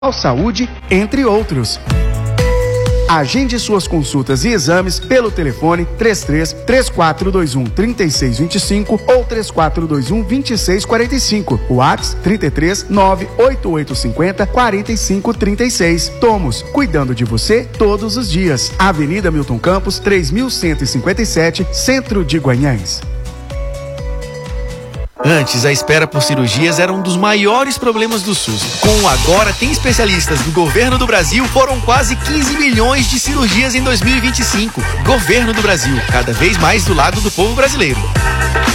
Saúde, entre outros. Agende suas consultas e exames pelo telefone 33-3421-3625 ou 3421-2645. WhatsApp 33-98850-4536. Tomos, cuidando de você todos os dias. Avenida Milton Campos, 3157, Centro de Guanhães. Antes, a espera por cirurgias era um dos maiores problemas do SUS. Com o Agora Tem Especialistas do Governo do Brasil, foram quase 15 milhões de cirurgias em 2025. Governo do Brasil, cada vez mais do lado do povo brasileiro.